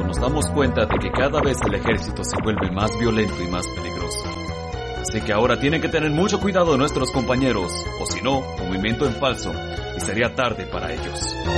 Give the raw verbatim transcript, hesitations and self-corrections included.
nos damos cuenta de que cada vez el ejército se vuelve más violento y más peligroso. Así que ahora tienen que tener mucho cuidado de nuestros compañeros, o si no, movimiento en falso, y sería tarde para ellos.